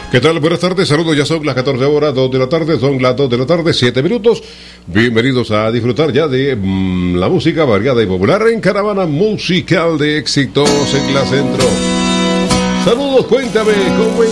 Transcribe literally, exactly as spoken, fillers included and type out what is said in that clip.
¿Qué tal? Buenas tardes, saludos, ya son las catorce horas, dos de la tarde, son las dos de la tarde, siete minutos. Bienvenidos a disfrutar ya de mmm, la música variada y popular en Caravana Musical de Éxitos en la Centro. Saludos, cuéntame, ¿cómo